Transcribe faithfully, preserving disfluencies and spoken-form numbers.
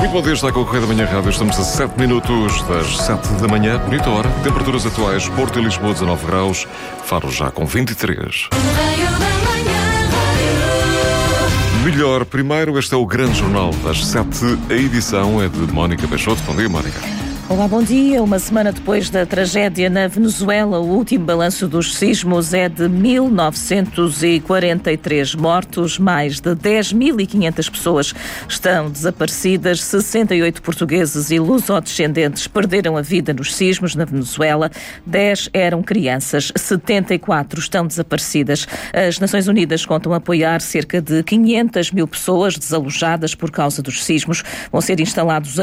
Muito bom dia, está com o Correio da Manhã Rádio. Estamos a sete minutos das sete da manhã, bonita hora. Temperaturas atuais: Porto e Lisboa dezanove graus, Faro já com vinte e três. Melhor, primeiro, este é o grande jornal das sete. A edição é de Mónica Peixoto. Bom dia, Mónica. Olá, bom dia. Uma semana depois da tragédia na Venezuela, o último balanço dos sismos é de mil novecentos e quarenta e três mortos, mais de dez mil e quinhentas pessoas estão desaparecidas, sessenta e oito portugueses e lusodescendentes perderam a vida nos sismos na Venezuela, dez eram crianças, setenta e quatro estão desaparecidas. As Nações Unidas contam apoiar cerca de quinhentas mil pessoas desalojadas por causa dos sismos. Vão ser instalados